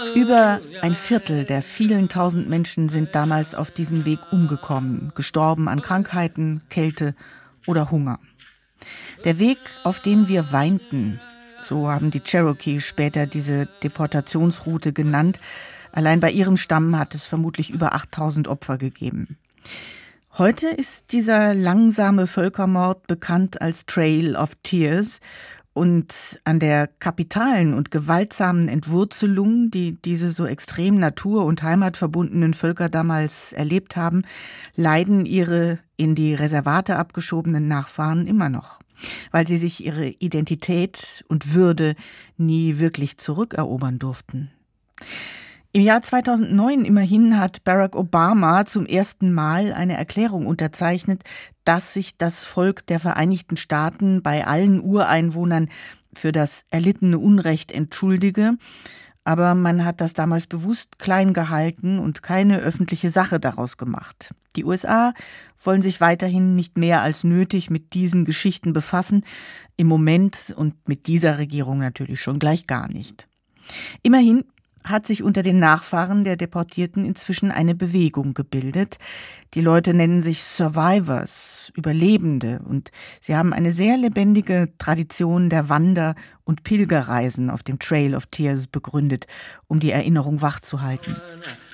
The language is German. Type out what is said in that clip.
Über ein Viertel der vielen tausend Menschen sind damals auf diesem Weg umgekommen, gestorben an Krankheiten, Kälte oder Hunger. Der Weg, auf dem wir weinten, so haben die Cherokee später diese Deportationsroute genannt. Allein bei ihrem Stamm hat es vermutlich über 8000 Opfer gegeben. Heute ist dieser langsame Völkermord bekannt als Trail of Tears. Und an der kapitalen und gewaltsamen Entwurzelung, die diese so extrem natur- und heimatverbundenen Völker damals erlebt haben, leiden ihre in die Reservate abgeschobenen Nachfahren immer noch, weil sie sich ihre Identität und Würde nie wirklich zurückerobern durften. Im Jahr 2009 immerhin hat Barack Obama zum ersten Mal eine Erklärung unterzeichnet, dass sich das Volk der Vereinigten Staaten bei allen Ureinwohnern für das erlittene Unrecht entschuldige. Aber man hat das damals bewusst klein gehalten und keine öffentliche Sache daraus gemacht. Die USA wollen sich weiterhin nicht mehr als nötig mit diesen Geschichten befassen. Im Moment und mit dieser Regierung natürlich schon gleich gar nicht. Immerhin hat sich unter den Nachfahren der Deportierten inzwischen eine Bewegung gebildet. Die Leute nennen sich Survivors, Überlebende, und sie haben eine sehr lebendige Tradition der Wander- und Pilgerreisen auf dem Trail of Tears begründet, um die Erinnerung wachzuhalten.